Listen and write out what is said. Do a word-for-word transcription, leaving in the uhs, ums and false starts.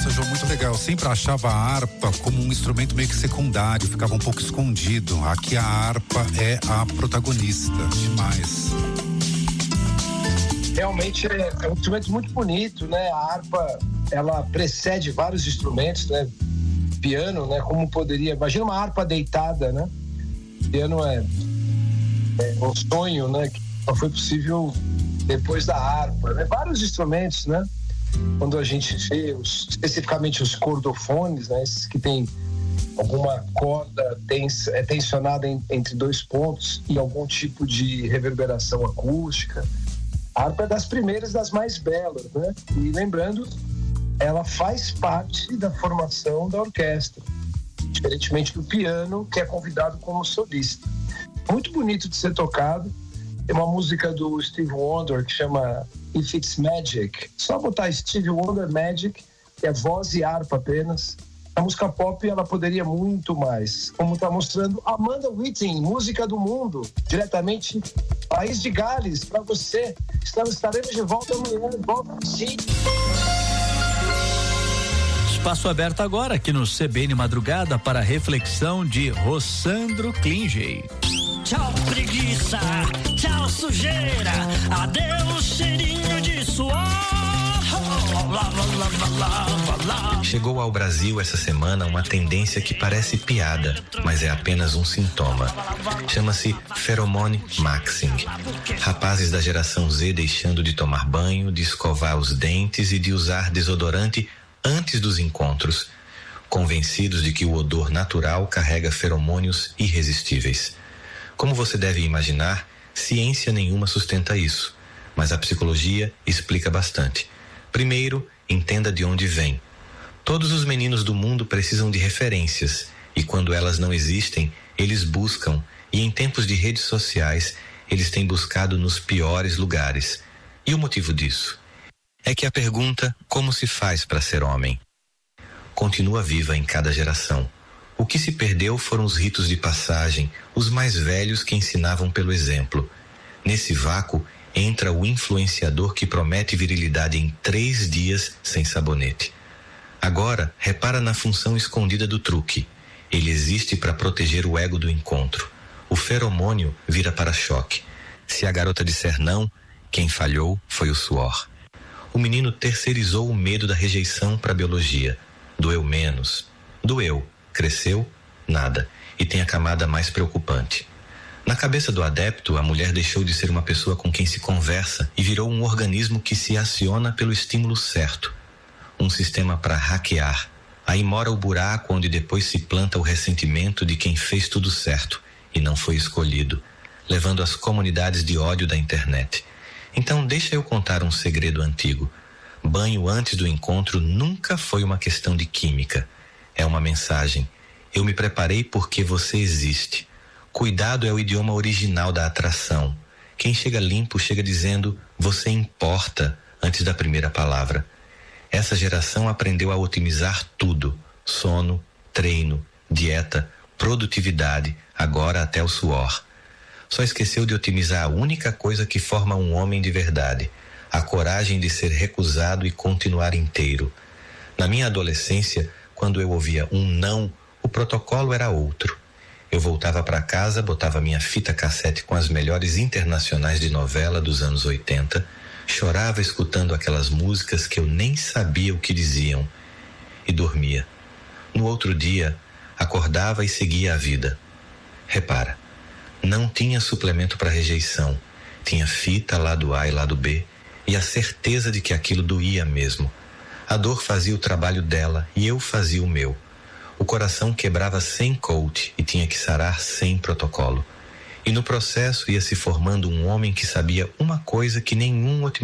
Nossa, João, muito legal. Eu sempre achava a harpa como um instrumento meio que secundário, ficava um pouco escondido. Aqui a harpa é a protagonista, demais. Realmente é, é um instrumento muito bonito, né? A harpa, ela precede vários instrumentos, né? Piano, né? Como poderia... Imagina uma harpa deitada, né? Piano é, é um sonho, né? Que só foi possível depois da harpa, né? Vários instrumentos, né? Quando a gente vê os, especificamente os cordofones, né? Esses que tem alguma corda tens, é tensionada em, entre dois pontos e algum tipo de reverberação acústica. A harpa é das primeiras, das mais belas, né? E lembrando, ela faz parte da formação da orquestra, diferentemente do piano, que é convidado como solista. Muito bonito de ser tocado. Tem uma música do Steve Wonder que chama If It's Magic. Só botar Steve Wonder Magic, que é voz e harpa apenas. A música pop, ela poderia muito mais. Como está mostrando Amanda Whitting, música do mundo, diretamente País de Gales, para você. Estamos, estaremos de volta amanhã. Volta sim. Espaço aberto agora aqui no C B N Madrugada para a reflexão de Rossandro Klinge. Tchau preguiça, tchau sujeira, adeus cheirinho de suor. Chegou ao Brasil essa semana uma tendência que parece piada, mas é apenas um sintoma. Chama-se Pheromone Maxing. Rapazes da geração Z deixando de tomar banho, de escovar os dentes e de usar desodorante antes dos encontros, convencidos de que o odor natural carrega feromônios irresistíveis. Como você deve imaginar, ciência nenhuma sustenta isso, mas a psicologia explica bastante. Primeiro, entenda de onde vem. Todos os meninos do mundo precisam de referências, e quando elas não existem, eles buscam, e em tempos de redes sociais, eles têm buscado nos piores lugares. E o motivo disso? É que a pergunta, como se faz para ser homem, continua viva em cada geração. O que se perdeu foram os ritos de passagem, os mais velhos que ensinavam pelo exemplo. Nesse vácuo, entra o influenciador que promete virilidade em três dias sem sabonete. Agora, repara na função escondida do truque. Ele existe para proteger o ego do encontro. O feromônio vira para-choque. Se a garota disser não, quem falhou foi o suor. O menino terceirizou o medo da rejeição para a biologia. Doeu menos. Doeu. Cresceu? Nada. E tem a camada mais preocupante. Na cabeça do adepto, a mulher deixou de ser uma pessoa com quem se conversa e virou um organismo que se aciona pelo estímulo certo. Um sistema para hackear. Aí mora o buraco onde depois se planta o ressentimento de quem fez tudo certo e não foi escolhido, levando as comunidades de ódio da internet. Então deixa eu contar um segredo antigo. Banho antes do encontro nunca foi uma questão de química. É uma mensagem. Eu me preparei porque você existe. Cuidado é o idioma original da atração. Quem chega limpo chega dizendo você importa antes da primeira palavra. Essa geração aprendeu a otimizar tudo. Sono, treino, dieta, produtividade, agora até o suor. Só esqueceu de otimizar a única coisa que forma um homem de verdade. A coragem de ser recusado e continuar inteiro. Na minha adolescência, quando eu ouvia um não, o protocolo era outro. Eu voltava para casa, botava minha fita cassete com as melhores internacionais de novela dos anos oitenta, chorava escutando aquelas músicas que eu nem sabia o que diziam e dormia. No outro dia, acordava e seguia a vida. Repara, não tinha suplemento para rejeição, tinha fita lado A e lado B e a certeza de que aquilo doía mesmo. A dor fazia o trabalho dela e eu fazia o meu. O coração quebrava sem coach e tinha que sarar sem protocolo. E no processo ia se formando um homem que sabia uma coisa que nenhum otimista